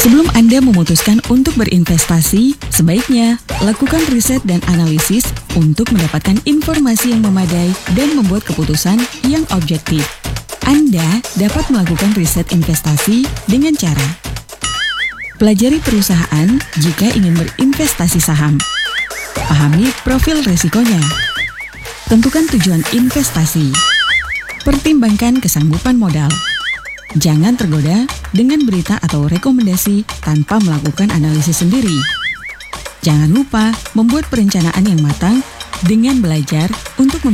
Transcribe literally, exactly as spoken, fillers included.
Sebelum Anda memutuskan untuk berinvestasi, sebaiknya lakukan riset dan analisis untuk mendapatkan informasi yang memadai dan membuat keputusan yang objektif. Anda dapat melakukan riset investasi dengan cara pelajari perusahaan jika ingin berinvestasi saham. Pahami profil risikonya. Tentukan tujuan investasi. Pertimbangkan kesanggupan modal. Jangan tergoda dengan berita atau rekomendasi tanpa melakukan analisis sendiri. Jangan lupa membuat perencanaan yang matang dengan belajar untuk